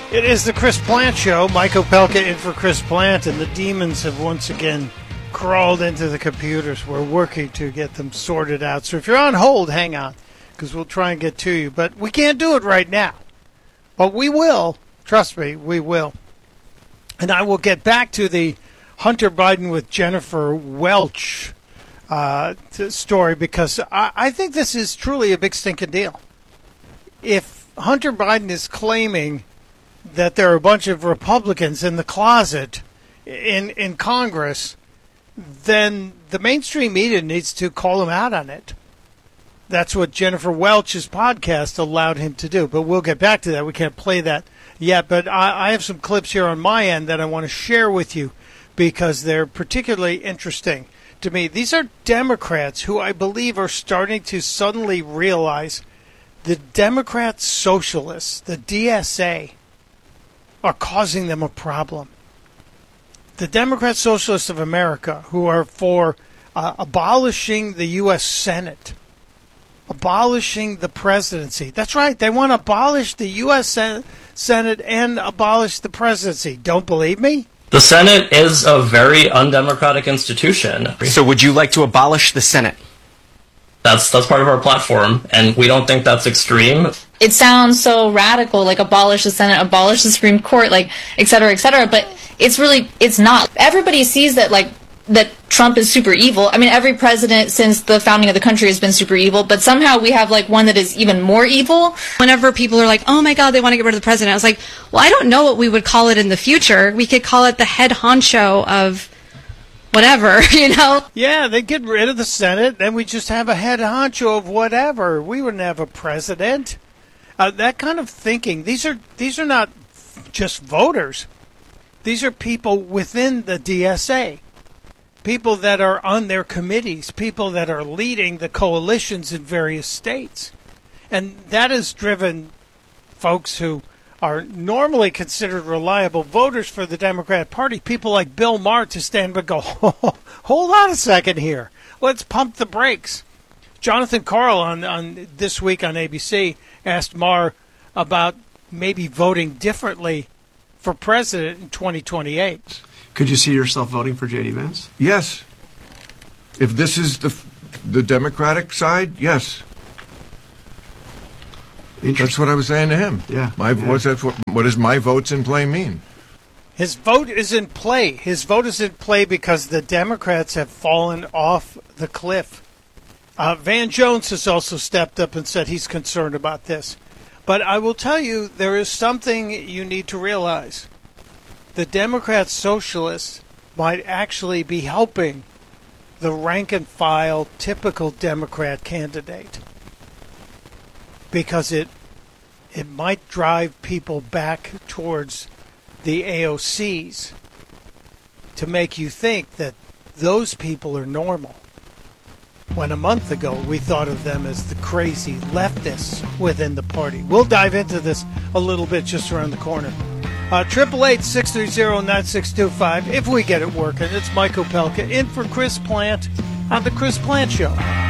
It is the Chris Plant Show. Mike Opelka in for Chris Plant, and the demons have once again crawled into the computers. We're working to get them sorted out. So if you're on hold, hang on, because we'll try and get to you. But we can't do it right now. But we will. Trust me, we will. And I will get back to the Hunter Biden with Jennifer Welch story, because I think this is truly a big stinking deal. If Hunter Biden is claiming that there are a bunch of Republicans in the closet in Congress, then the mainstream media needs to call him out on it. That's what Jennifer Welch's podcast allowed him to do. But we'll get back to that. We can't play that yet. But I have some clips here on my end that I want to share with you because they're particularly interesting to me. These are Democrats who I believe are starting to suddenly realize the Democrat socialists, the DSA, are causing them a problem. The Democrat Socialists of America, who are for abolishing the U.S. Senate, abolishing the presidency. That's right. They want to abolish the U.S. Senate and abolish the presidency. Don't believe me? The Senate is a very undemocratic institution. So would you like to abolish the Senate? That's part of our platform, and we don't think that's extreme. It sounds so radical, like abolish the Senate, abolish the Supreme Court, like et cetera, but it's not. Everybody sees that, like, that Trump is super evil. I mean, every president since the founding of the country has been super evil, but somehow we have, like, one that is even more evil. Whenever people are like, oh my God, they want to get rid of the president, I was like, well, I don't know what we would call it in the future. We could call it the head honcho of whatever, you know? Yeah, they get rid of the Senate, then we just have a head honcho of whatever. We wouldn't have a president. That kind of thinking. These are not just voters. These are people within the DSA. People that are on their committees, people that are leading the coalitions in various states. And that has driven folks who are normally considered reliable voters for the Democrat Party, people like Bill Maher, to stand and go, hold on a second here. Let's pump the brakes. Jonathan Karl on This Week on ABC asked Maher about maybe voting differently for president in 2028. Could you see yourself voting for J.D. Vance? Yes. If this is the Democratic side, yes. That's what I was saying to him. Yeah. What does my votes in play mean? His vote is in play. His vote is in play because the Democrats have fallen off the cliff. Van Jones has also stepped up and said he's concerned about this. But I will tell you, there is something you need to realize. The Democrat socialists might actually be helping the rank-and-file typical Democrat candidate, because it might drive people back towards the AOCs to make you think that those people are normal, when a month ago we thought of them as the crazy leftists within the party. We'll dive into this a little bit just around the corner. 888-630-9625 if we get it working. It's Mike Opelka in for Chris Plant on the Chris Plant Show.